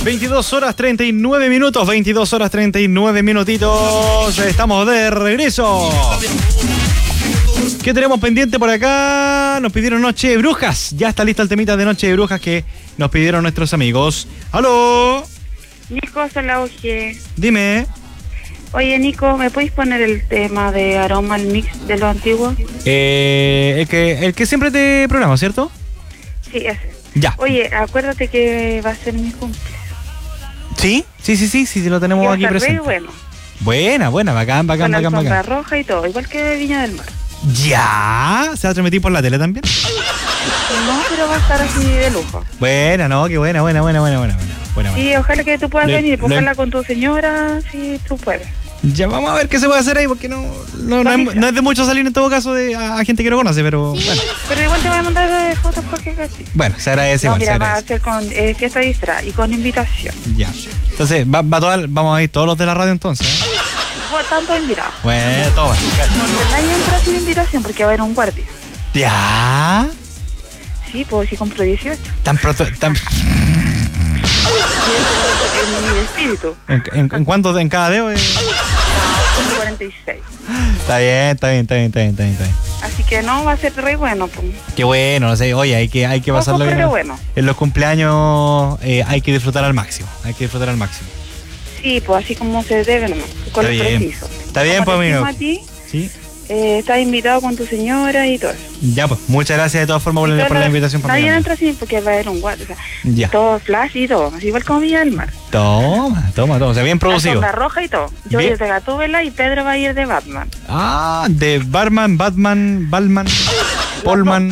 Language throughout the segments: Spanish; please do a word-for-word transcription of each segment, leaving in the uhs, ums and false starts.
veintidós horas treinta y nueve minutos, veintidós horas treinta y nueve minutitos. Estamos de regreso. ¿Qué tenemos pendiente por acá? Nos pidieron Noche de Brujas. Ya está lista el temita de Noche de Brujas que nos pidieron nuestros amigos. ¡Aló! Nico, soy la O G. Dime. Oye, Nico, ¿me podéis poner el tema de Aroma, el mix de lo antiguo? Eh, el, que, el que siempre te programa, ¿cierto? Sí, ese. Ya. Oye, acuérdate que va a ser mi cumple. ¿Sí? Sí, sí, sí, sí, lo tenemos aquí presente. Bueno. Buena, buena, bacán, bacán, Con bacán, la alfombra bacán. roja y todo, igual que Viña del Mar. ¿Ya? ¿Se va a transmitir por la tele también? No, pero va a estar así de lujo. Buena, no, qué buena, buena, buena, buena, buena. buena, buena. Sí, ojalá que tú puedas Le, venir, le... ojalá con tu señora, si tú puedes. Ya vamos a ver qué se puede hacer ahí, porque no, no, no, es, no es de mucho salir en todo caso de, a, a gente que no conoce, pero sí, bueno. Pero igual te voy a mandar de fotos porque así. Bueno, se agradece. No, igual, mira, se va a agradece. ser con eh, fiesta disfraz y con invitación. Ya. Entonces, va, va toda, vamos a ir todos los de la radio entonces, ¿eh? Bueno, tanto invitados. Bueno, toma. No, nadie entra sin invitación porque va a haber un guardia. ¿Ya? Sí, pues si compro dieciocho. Tan pronto, tan... En mi espíritu. ¿En, en, en cuánto en cada dedo? Eh? cuarenta y seis. Está bien, está bien, está bien, está bien, está bien, está bien. Así que no, va a ser re bueno. Pues. Qué bueno, no sé, oye, hay que, hay que pasarlo bien. Bueno. En los cumpleaños eh, hay que disfrutar al máximo, hay que disfrutar al máximo. Sí, pues así como se debe nomás, con está lo bien. preciso. Está bien, pues amigo. A ti, sí. Eh, estás invitado con tu señora y todo eso. Ya, pues, muchas gracias de todas formas por, por la invitación. Nadie entra así porque va a haber un guardia, o sea, ya. Todo flash y todo, así igual como Viña del Mar. Toma, toma, toma, o sea, bien producido. La roja y todo. Yo voy a ir de Gatúbela y Pedro va a ir de Batman. Ah, de Barman, Batman, Balman, Polman.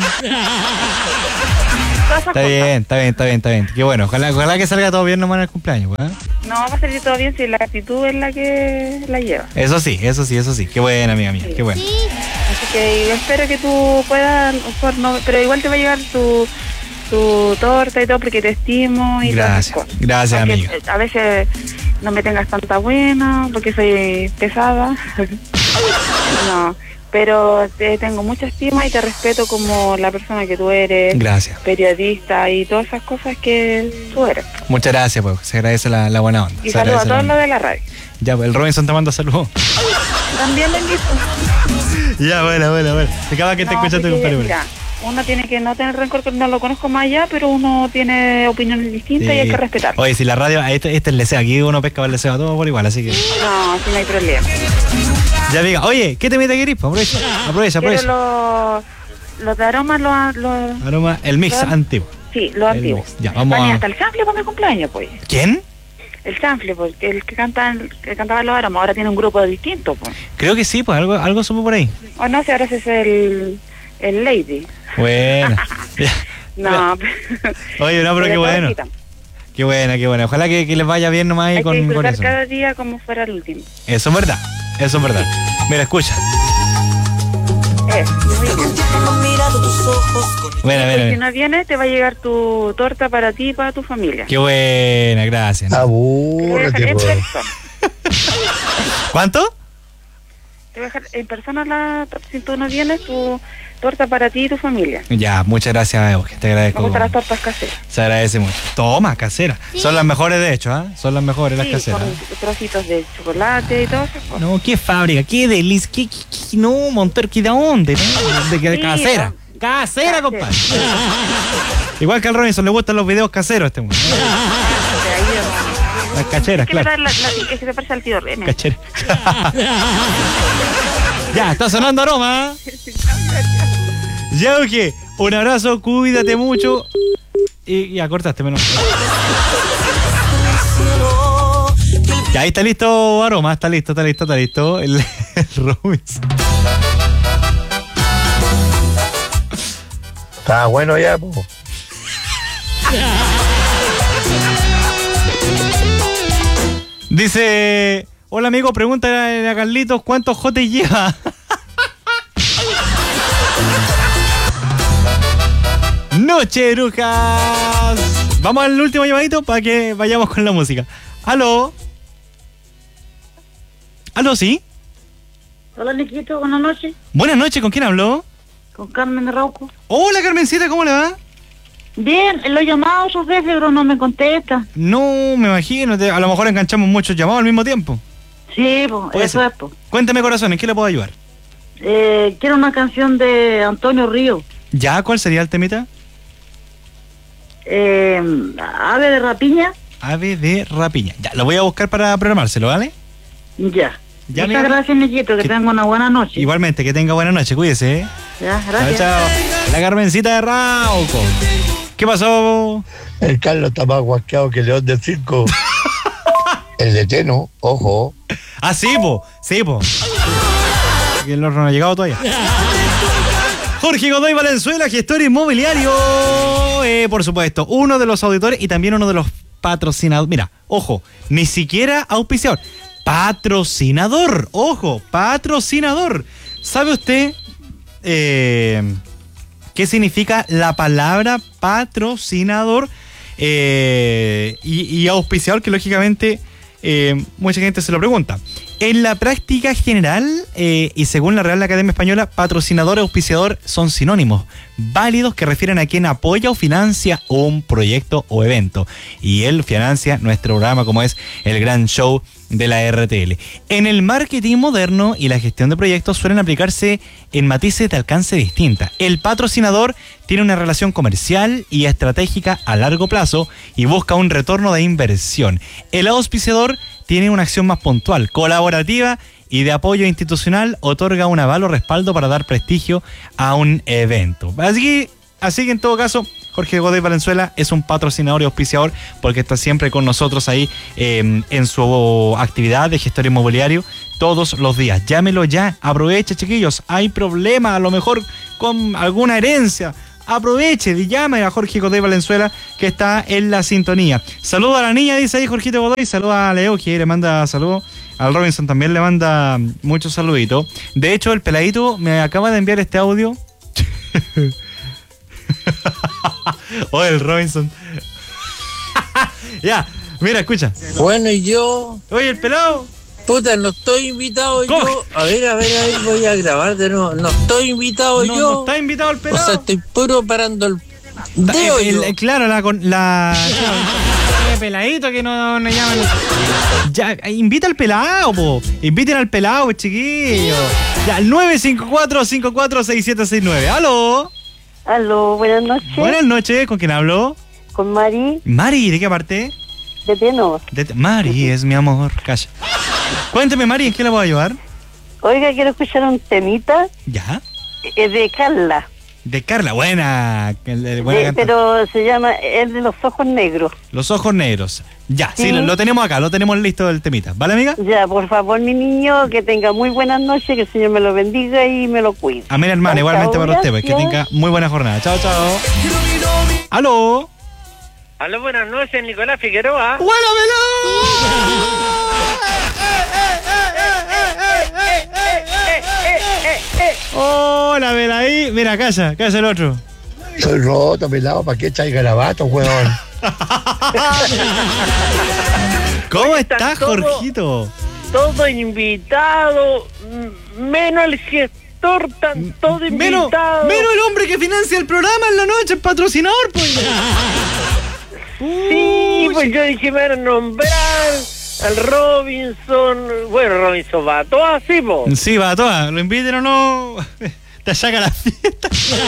Está bien, está bien, está bien, está bien. Qué bueno, ojalá, ojalá que salga todo bien nomás en el cumpleaños, ¿eh? No, va a salir todo bien si la actitud es la que la lleva. Eso sí, eso sí, eso sí. Qué buena, amiga mía, sí. Qué buena. Sí. Así que yo espero que tú puedas, no, pero igual te va a llegar tu, tu torta y todo porque te estimo y gracias, todas esas cosas. Gracias, aunque amiga. A veces no me tengas tanta buena porque soy pesada. No. Pero te tengo mucha estima y te respeto como la persona que tú eres. Gracias. Periodista y todas esas cosas que tú eres. Muchas gracias, pues. Se agradece la, la buena onda. Y saludo a todos los de la radio. Ya, pues el Robinson te manda saludos. También le invito. Ya, bueno, bueno, bueno. Se acaba que no, te escuchaste, compadre. Mira, uno tiene que no tener rencor, que no lo conozco más allá, pero uno tiene opiniones distintas sí. Y hay que respetar. Oye, si la radio, este, este es el deseo, aquí uno pesca para el deseo a todo por igual, así que... No, si no hay problema. Ya, amiga, oye, ¿qué te mete aquí? Aprovecha, aprovecha, aprovecha. Los, los de aromas, los... los aroma, el mix los, antiguo. Sí, los antiguos. Ya, vamos Vale, a... hasta el sample para mi cumpleaños, pues. ¿Quién? El sample, pues, el que, canta, el que cantaba los aromas, ahora tiene un grupo distinto, pues. Creo que sí, pues, algo, algo supo por ahí. O no sé, ahora ese es el, el Lady. Bueno. No. Oye, no, pero qué bueno. Qué buena, qué buena. Ojalá que, que les vaya bien nomás ahí Hay con, que disfrutar con eso. cada día como fuera el último. Eso es verdad, eso es verdad. Mira, escucha. Eh, Bueno, bueno, si no vienes, te va a llegar tu torta para ti y para tu familia. Qué buena, gracias. ¿No? Abúrrate, ¿Cuánto? Te voy a dejar en persona la si tú no vienes, tu torta para ti y tu familia. Ya, muchas gracias, Euge, te agradezco. Me gustan las tortas caseras. Se agradece mucho. Toma, casera. Sí. Son las mejores, de hecho, ¿eh? Son las mejores, sí, las caseras. Con trocitos de chocolate y todo eso. No, qué fábrica, qué delicia, qué, qué, qué, no, Montero, ¿qué de dónde? ¿No? De, de, sí, casera. No. Casera, casera, compadre. Igual que al Robinson le gustan los videos caseros a este mundo. Las cacheras, claro. La, la, la, que se te parece al tío René. Cachera. Ya, está sonando aroma. Ya, ok. Un abrazo, cuídate mucho. Y ya, cortaste menos. Ya, ahí está listo aroma. Está listo, está listo, está listo. El, el Robinson. Está bueno ya, po. Dice, hola amigo, pregúntale a Carlitos cuántos jotes lleva. Noche Brujas. Vamos al último llamadito para que vayamos con la música. Aló. Aló, ¿sí? Hola, Niquito, buenas noches. Buenas noches, ¿con quién habló? Con Carmen de Rauco. Hola, Carmencita, ¿cómo le va? Bien, lo he llamado otras veces, pero no me contesta. No, me imagino, te- a lo mejor enganchamos muchos llamados al mismo tiempo. Sí, pues, Puede eso ser. es, pues. Cuéntame, corazón, ¿en qué le puedo ayudar? Eh, quiero una canción de Antonio Río. ¿Ya? ¿Cuál sería el temita? Eh, Ave de Rapiña. Ave de Rapiña. Ya, lo voy a buscar para programárselo, ¿vale? Ya. Ya, Muchas amiga. gracias, Niquito, que Que- tenga una buena noche. Igualmente, que tenga buena noche, cuídese, ¿eh? Ya, Chao, gracias. chao. La Carmencita de Rauco. ¿Qué pasó? El Carlos está más guasqueado que León del Circo. El de Teno, ojo. Ah, sí, po. Sí, po. Que el horno no ha llegado todavía. Jorge Godoy Valenzuela, gestor inmobiliario. Eh, por supuesto, uno de los auditores y también uno de los patrocinadores. Mira, ojo, ni siquiera auspiciador. Patrocinador. Ojo, patrocinador. ¿Sabe usted eh, qué significa la palabra patrocinador? Eh, y, y auspiciador, que lógicamente eh, mucha gente se lo pregunta. En la práctica general, eh, y según la Real Academia Española, patrocinador y auspiciador son sinónimos válidos que refieren a quien apoya o financia un proyecto o evento. Y él financia nuestro programa, como es el Gran Show de la R T L. En el marketing moderno y la gestión de proyectos suelen aplicarse en matices de alcance distinta. El patrocinador tiene una relación comercial y estratégica a largo plazo y busca un retorno de inversión. El auspiciador tiene una acción más puntual, colaborativa y de apoyo institucional, otorga un aval o respaldo para dar prestigio a un evento. Así que, así que en todo caso, Jorge Godoy Valenzuela es un patrocinador y auspiciador porque está siempre con nosotros ahí eh, en su actividad de gestor inmobiliario todos los días. Llámelo ya, aproveche, chiquillos, hay problema a lo mejor con alguna herencia. Aproveche y llame a Jorge Godoy Valenzuela, que está en la sintonía. Saluda a la niña, dice ahí Jorgito Godoy. Saluda a Leo, que le manda saludos. Al Robinson también le manda muchos saluditos. De hecho, el peladito me acaba de enviar este audio. Oye, el Robinson. Ya, mira, escucha. Bueno, y yo, Oye, el pelado. puta, no estoy invitado ¿Cómo? yo. A ver, a ver, a ver, voy a grabar de nuevo. No estoy invitado No, yo. no está invitado el O pelado. sea, estoy puro parando el Da- dedo el- yo. el- claro, la, con- la claro, peladito que no, no llaman. Ya, invita al pelado, po. Inviten al pelado, chiquillo. Ya, al nueve cinco cuatro, cinco cuatro seis siete seis nueve. ¿Aló? Aló, buenas noches. Buenas noches, ¿con quién hablo? Con Mari Mari, ¿de qué parte? de Teno. De te- Mari es mi amor, calla. Cuénteme, Mari, ¿en qué le puedo ayudar? Oiga, quiero escuchar un temita Ya. eh, de Carla, De Carla, buena. que le- buena de- cantante. pero se llama El de los ojos negros. Los ojos negros. Ya, sí, Sí. lo, lo tenemos acá, lo tenemos listo del temita. ¿Vale, amiga? Ya, por favor, mi niño, que tenga muy buenas noches, que el Señor me lo bendiga y me lo cuide. Amén, hermana, Chao, igualmente chao, para usted, pues, que gracias. tenga muy buena jornada. Chao, chao. ¿Aló? Aló, buenas noches, Nicolás Figueroa. ¡Bueno, Hola, ven ahí. Mira, calla, calla el otro. Soy roto, pelado, ¿para qué echáis garabatos, weón? ¿Cómo están estás, todos- Jorgito? Todo invitado, m- menos el gestor, tan todo Menos, invitado. menos el hombre que financia el programa en la noche, el patrocinador, pues. Sí, pues yo dije, me van a nombrar al Robinson. Bueno, Robinson va todo así, po. Sí, va a todas. Lo inviten o no, te saca la fiesta.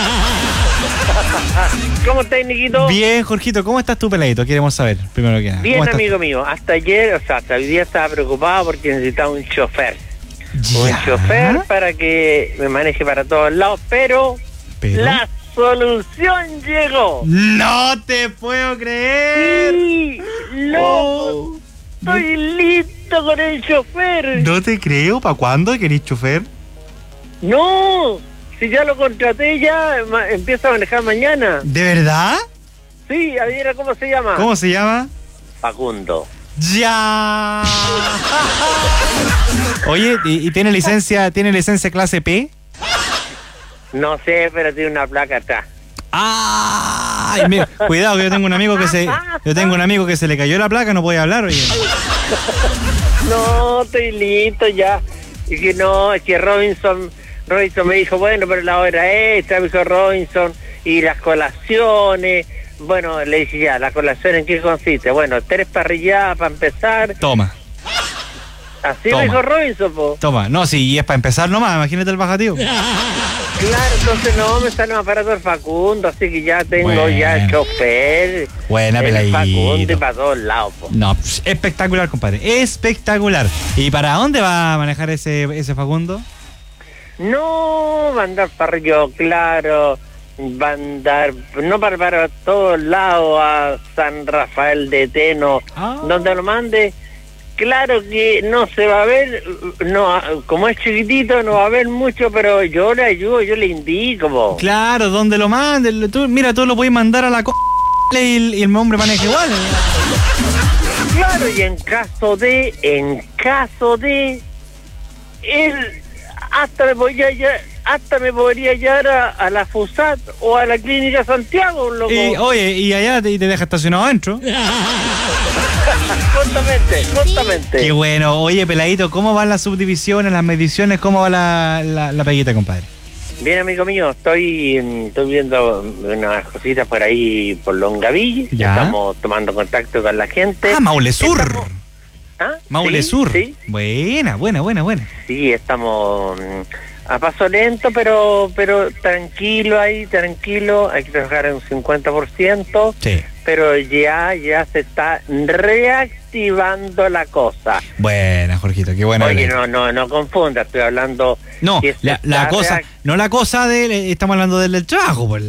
¿Cómo estás, Niquito? Bien, Jorgito, ¿cómo estás tú, peladito? Queremos saber, primero que nada. Bien, ¿Cómo estás amigo mío. Hasta ayer, o sea, hasta hoy día estaba preocupado porque necesitaba un chofer. tú? Un Ya. chofer para que me maneje para todos lados, pero, Pero- la solución llegó. No te puedo creer. Sí, loco. Oh. Estoy listo con el chofer. No te creo. ¿Para cuándo querés chofer? No, si ya lo contraté, ya ma- empieza a manejar mañana. ¿De verdad? Sí, a ver, ¿cómo se llama? ¿Cómo se llama? Facundo. ¡Ya! Oye, ¿y, y tiene licencia, tiene licencia clase P? No sé, pero tiene una placa atrás. ¡Ay! Mira, cuidado que yo tengo un amigo que se. Yo tengo un amigo que se le cayó la placa, no puede hablar, oye. No, estoy listo ya. Y que no, es que Robinson, Robinson me dijo, bueno, pero la hora extra, me dijo Robinson, y las colaciones, Bueno, le dije ya, ¿la colación en qué consiste? Bueno, tres parrilladas para empezar. Toma. Así Toma. me dijo Robinson, po. Toma. No, sí, y es para empezar nomás, imagínate el bajativo. Claro, entonces no, me sale más barato el Facundo, así que ya tengo Bueno. ya el chofer. Buena, el peladito. Facundo y para todos lados, po. No, pss, espectacular, compadre. Espectacular. ¿Y para dónde va a manejar ese, ese Facundo? No, va a andar para Río Claro, va a andar, no para, para todos lados, a San Rafael de Teno, Ah. donde lo mande. Claro que no se va a ver, no, como es chiquitito no va a ver mucho, pero yo le ayudo, yo le indico, po. Claro, donde lo mande. Tú, mira, tú lo puedes mandar a la co... y el, y el hombre maneja igual. Claro, y en caso de, en caso de, él hasta me podría llevar, hasta me podría llevar a, a la FUSAT o a la Clínica Santiago, loco. Y, oye, y allá te, y te deja estacionado adentro. Justamente, justamente. Qué bueno. Oye, peladito, ¿cómo van las subdivisiones, las mediciones? ¿Cómo va la, la, la peguita, compadre? Bien, amigo mío, estoy, mm, estoy viendo unas cositas por ahí por Longaví. Ya. Estamos tomando contacto con la gente. Ah, Maule Sur. Estamos- ¿Ah? Maule Sí, Sur. Sí, Buena, buena, buena, buena. sí, estamos mm, a paso lento, pero pero tranquilo ahí, tranquilo. Hay que trabajar en un cincuenta por ciento. Sí. Pero ya, ya se está reactivando la cosa. Buena, Jorgito, qué buena. Oye, peladito. no, no, no confunda, estoy hablando... No, que se la, la está cosa, reac- no la cosa de, estamos hablando del, del trabajo, pues.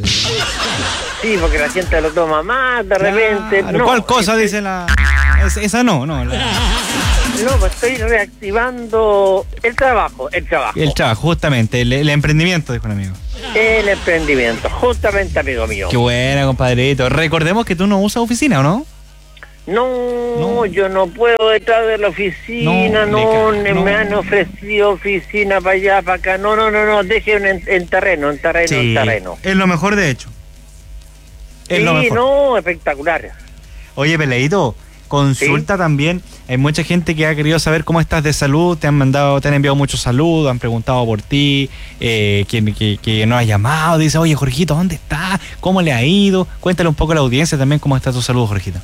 Sí, porque la gente lo toma más de repente. Claro, No, ¿cuál cosa este- dice la...? Es- esa no, no. la- No, pues estoy reactivando el trabajo, el trabajo. el trabajo, justamente, el, el emprendimiento, dijo un amigo. El emprendimiento, justamente, amigo mío. Qué buena, compadrito. Recordemos que tú no usas oficina, ¿o no? No, No. yo no puedo detrás de la oficina, No, no, le ca- ni no. me han ofrecido oficina para allá, para acá. No, no, no, no, dejen en, en terreno, en terreno, en terreno. es lo mejor, de hecho. Es Sí, lo mejor. no, espectacular. Oye, Peleito, consulta también. Hay mucha gente que ha querido saber cómo estás de salud, te han mandado, te han enviado muchos saludos, han preguntado por ti, eh, que, que, que no has llamado, dice, oye, Jorgito, ¿dónde estás? ¿Cómo le ha ido? Cuéntale un poco a la audiencia también cómo está tu salud, Jorgito.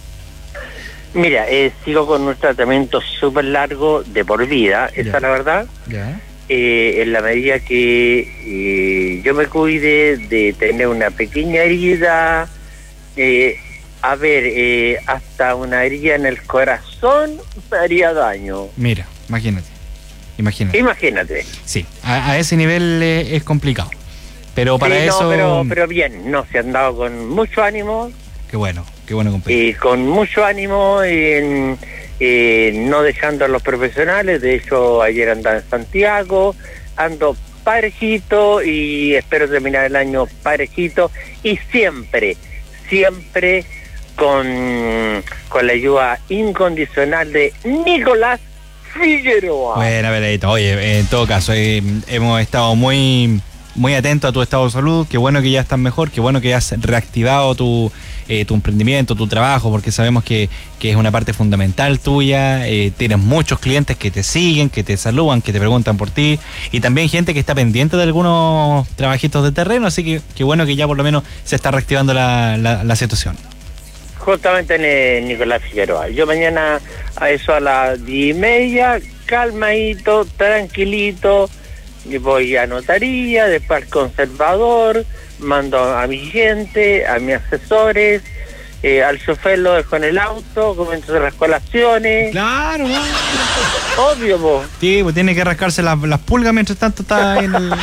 Mira, eh, sigo con un tratamiento súper largo de por vida, esa Ya. es la verdad. Ya. Eh, en la medida que eh, yo me cuide de tener una pequeña herida, eh, a ver, eh, hasta una herida en el corazón me haría daño. Mira, imagínate. Imagínate. Imagínate. Sí, a, a ese nivel eh, es complicado. Pero para Sí, eso... no, pero, pero bien, no, se han dado con mucho ánimo, Qué bueno, qué bueno, compadre. eh, con mucho ánimo, en, eh, no dejando a los profesionales. De hecho, ayer andaba en Santiago, ando parejito y espero terminar el año parejito y siempre, siempre con, con la ayuda incondicional de Nicolás Figueroa. Buena, Peleito. Oye, en todo caso, eh, hemos estado muy, muy atentos a tu estado de salud. Qué bueno que ya estás mejor, qué bueno que has reactivado tu, eh, tu emprendimiento, tu trabajo, porque sabemos que, que es una parte fundamental tuya. Eh, tienes muchos clientes que te siguen, que te saludan, que te preguntan por ti, y también gente que está pendiente de algunos trabajitos de terreno, así que qué bueno que ya por lo menos se está reactivando la, la, la situación. Justamente en Nicolás Figueroa. Yo mañana a eso a las diez y media, calmadito, tranquilito, y voy a notaría, después al conservador, mando a mi gente, a mis asesores, eh, al chofer lo dejo en el auto, comienzo las colaciones. Claro, ¿no? Obvio, vos. Sí, pues tiene que rascarse las, las pulgas mientras tanto está en el...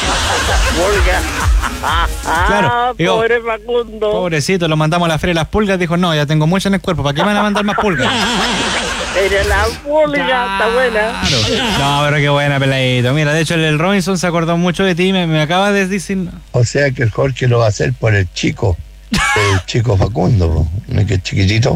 Volga. Claro, Ah, digo, pobre Facundo. Pobrecito, lo mandamos a la feria de las pulgas, dijo, no, ya tengo mucho en el cuerpo, ¿para qué me van a mandar más pulgas? Era la pulga, está buena. Claro. No, pero qué buena, Peladito. Mira, de hecho el, el Robinson se acordó mucho de ti, me, me acaba de decir... O sea que el Jorge lo va a hacer por el chico, el chico Facundo, po. ¿No es que es chiquitito?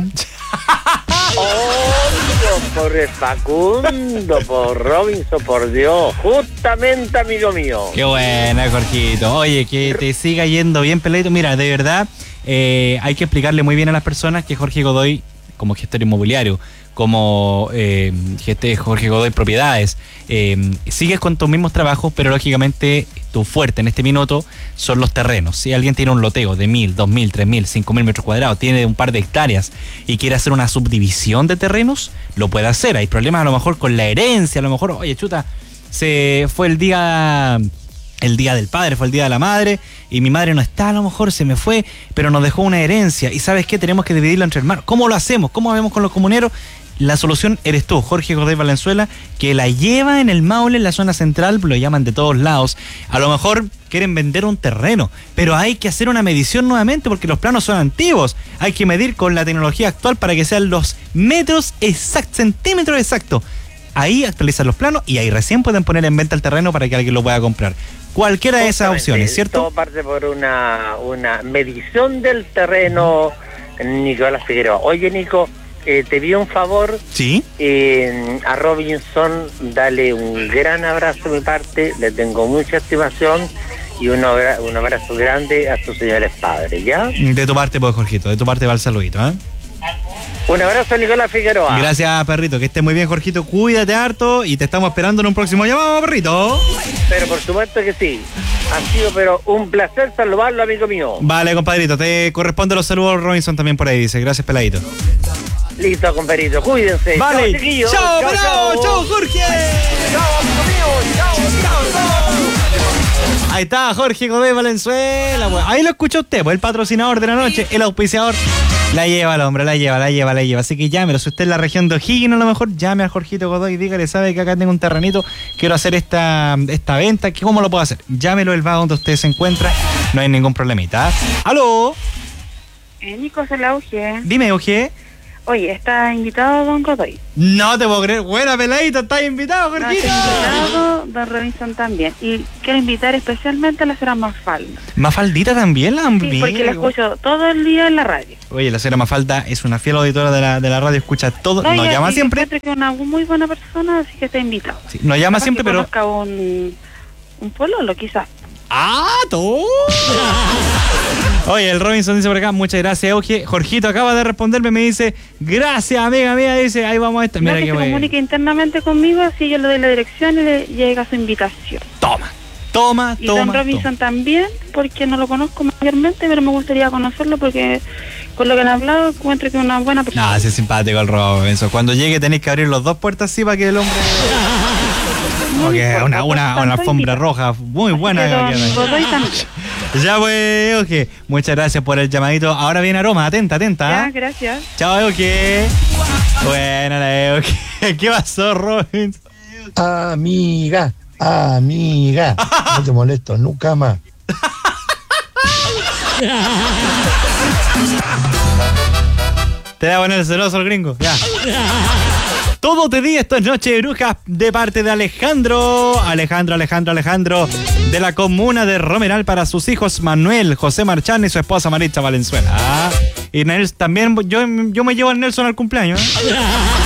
Obvio, por el Facundo, por Robinson, por Dios. Justamente, amigo mío. Qué buena, Jorgito. Oye, que te siga yendo bien, Peladito. Mira, de verdad, eh, hay que explicarle muy bien a las personas que Jorge Godoy, como gestor inmobiliario, como eh, geste- Jorge Godoy Propiedades, eh, sigues con tus mismos trabajos, pero lógicamente tu fuerte en este minuto son los terrenos. Si alguien tiene un loteo de mil, dos mil, tres mil, cinco mil metros cuadrados, tiene un par de hectáreas y quiere hacer una subdivisión de terrenos, lo puede hacer. Hay problemas a lo mejor con la herencia, a lo mejor, oye, chuta, se fue el día... el día del padre, fue el día de la madre, y mi madre no está, a lo mejor se me fue, pero nos dejó una herencia, y ¿sabes qué? Tenemos que dividirla entre hermanos. ¿Cómo lo hacemos? ¿Cómo vemos con los comuneros? La solución eres tú, Jorge Godoy Valenzuela, que la lleva en el Maule, en la zona central, lo llaman de todos lados. A lo mejor quieren vender un terreno, pero hay que hacer una medición nuevamente porque los planos son antiguos. Hay que medir con la tecnología actual para que sean los metros exactos, centímetros exactos. Ahí actualizan los planos y ahí recién pueden poner en venta el terreno para que alguien lo pueda comprar. Cualquiera de esas opciones, ¿cierto? Todo parte por una, una medición del terreno, Nicolás Figueroa. Oye, Nico, eh, te pido un favor. Sí. Eh, a Robinson, dale un gran abrazo de mi parte, le tengo mucha estimación y un, abra- un abrazo grande a sus señores padres, ¿ya? De tu parte, pues, Jorgito, de tu parte va el saludito, ¿eh? Un abrazo, Nicolás Figueroa. Gracias, perrito, que estés muy bien, Jorgito, cuídate harto y te estamos esperando en un próximo llamado, perrito. Pero por supuesto que sí. Ha sido pero un placer saludarlo, amigo mío. Vale, compadrito, te corresponde los saludos, Robinson también por ahí, dice. Gracias, peladito. Listo, compadrito, cuídense. Vale, chao, chiquillos. chao, chao, chao, chao. chao, Jorge. Chao, amigo mío. Chao, chao, chao. Ahí está, Jorge Godoy Valenzuela. Bueno, ahí lo escuchó usted, pues el patrocinador de la noche, el auspiciador. La lleva el hombre, la lleva, la lleva, la lleva. Así que llámelo. Si usted es en la región de O'Higgins, a lo mejor llame a Jorgito Godoy y dígale, sabe que acá tengo un terrenito, quiero hacer esta, esta venta, ¿cómo lo puedo hacer? Llámelo, él va donde usted se encuentra, no hay ningún problemita. ¿Aló? Eh, Nico, se la Uge. Dime, Euge. Oye, está invitado Don Godoy. No te puedo creer. Buena peladita, estás invitado, No, Jorgito. está invitado Don Robinson también. Y quiero invitar especialmente a la señora Mafalda. Mafaldita también la han Sí, porque la escucho todo el día en la radio. Oye, la señora Mafalda es una fiel auditora de la, de la radio, escucha todo, No, nos y- llama y siempre. encuentro que es una muy buena persona, así que está invitado. Sí, nos llama Capaz siempre, que pero... conozca un, un pololo, quizás. ¡Ah, tú! Oye, el Robinson dice por acá, muchas gracias, Euge. Jorgito acaba de responderme, me dice, gracias, amiga mía, dice, ahí vamos a estar. No, Mira que qué se bueno. comunique internamente conmigo, así yo le doy la dirección y le llega su invitación. Toma, toma, Y toma. Don Robinson toma. también, porque no lo conozco mayormente, pero me gustaría conocerlo porque con lo que han hablado encuentro que es una buena persona. Ah, sí es simpático el Robinson. Cuando llegue tenéis que abrir los dos puertas así para que el hombre... No Porque importa, una, por una, tanto, una alfombra invita. roja muy Así buena. que Don que queda ahí. Godoy también. Ya pues, Euge, muchas gracias por el llamadito. Ahora viene Aroma, atenta, atenta. Ya, ¿ah? gracias. Chao, Euge. Buena la Euge. ¿Qué pasó, Robinson? Amiga, amiga. No te molesto nunca más. Te da a poner celoso el gringo, ya. Todo te di, esto es Noche de Brujas de parte de Alejandro. Alejandro, Alejandro, Alejandro, de la comuna de Romeral para sus hijos Manuel, José Marchán y su esposa Maritza Valenzuela. Ah, y Nelson, también yo, yo me llevo al Nelson al cumpleaños. ¿eh?